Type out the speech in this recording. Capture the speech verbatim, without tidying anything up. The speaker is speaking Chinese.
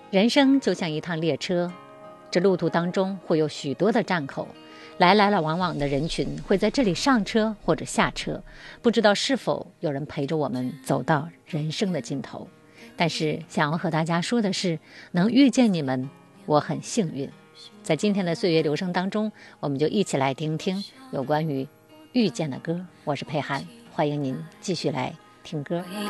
人生就像一趟列车，这路途当中会有许多的站口，来来了往往的人群会在这里上车或者下车，不知道是否有人陪着我们走到人生的尽头。但是想要和大家说的是，能遇见你们，我很幸运。在今天的岁月流声当中，我们就一起来听听有关于遇见的歌。我是佩涵，欢迎您继续来听歌。